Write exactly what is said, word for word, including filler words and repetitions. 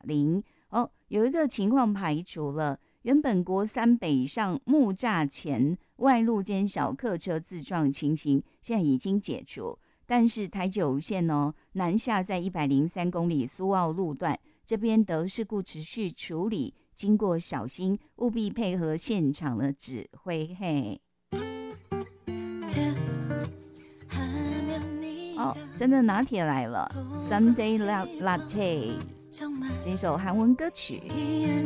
铃。哦，有一个情况排除了，原本国三北上木栅前外路间小客车自撞情形，现在已经解除。但是台九线哦，南下在一百零三公里苏澳路段这边的事故持续处理，经过小心，务必配合现场的指挥。嘿，哦，真的拿铁来了 ，Sunday Latte 这首韩文歌曲。